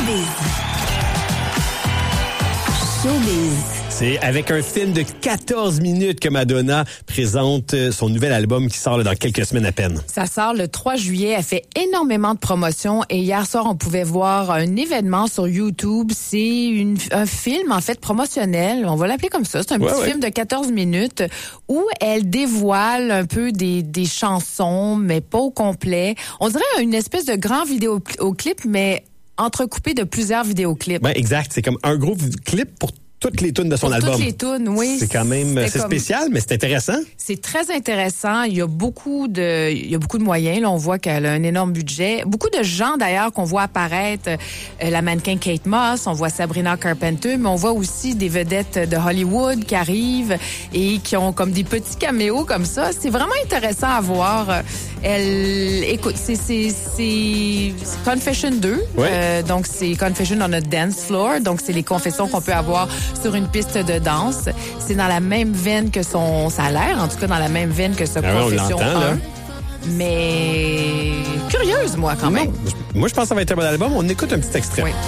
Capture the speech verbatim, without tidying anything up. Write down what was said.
Showbiz. Showbiz. C'est avec un film de quatorze minutes que Madonna présente son nouvel album qui sort là, dans quelques semaines à peine. Ça sort le trois juillet. Elle fait énormément de promotions et hier soir, on pouvait voir un événement sur YouTube. C'est une, un film, en fait, promotionnel. On va l'appeler comme ça. C'est un ouais, petit ouais. film de quatorze minutes où elle dévoile un peu des, des chansons, mais pas au complet. On dirait une espèce de grand vidéoclip, mais entrecoupé de plusieurs vidéoclips. Ben, exact. C'est comme un gros clip pour toutes les tunes de son Pour album. Toutes les tunes, oui. C'est quand même, C'était c'est comme... spécial, mais c'est intéressant. C'est très intéressant. Il y a beaucoup de, il y a beaucoup de moyens. Là, on voit qu'elle a un énorme budget. Beaucoup de gens, d'ailleurs, qu'on voit apparaître. Euh, la mannequin Kate Moss, on voit Sabrina Carpenter, mais on voit aussi des vedettes de Hollywood qui arrivent et qui ont comme des petits caméos comme ça. C'est vraiment intéressant à voir. Elle, écoute, c'est, c'est, c'est Confession deux. Ouais. Euh, donc, c'est Confession on a Dance Floor. Donc, c'est les confessions qu'on peut avoir sur une piste de danse. C'est dans la même veine que son salaire, en tout cas dans la même veine que ce Ah ouais, Confession on l'entend, là. un. Mais curieuse, moi, quand même. Non, moi, je pense que ça va être un bon album. On écoute un petit extrait. Oui.